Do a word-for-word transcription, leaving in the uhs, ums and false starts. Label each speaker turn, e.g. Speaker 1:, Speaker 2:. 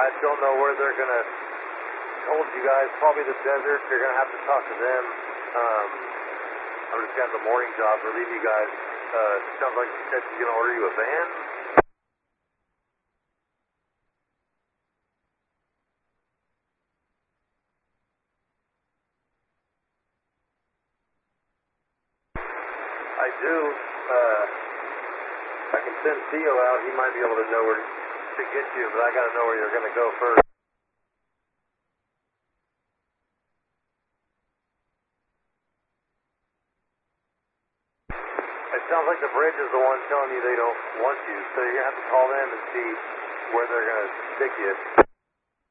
Speaker 1: I don't know where they're going to hold you guys. Probably the desert. You're going to have to talk to them. Um, I'm just got the morning job. Relieve you guys. Uh, sounds like you said she's going to order you a van. I do. Uh, I can send Theo out. He might be able to know where to get you, but I got to know where you're going to go first. It sounds like the bridge is the one telling you they don't want you, so you're going to have to call them and see where they're going to stick you.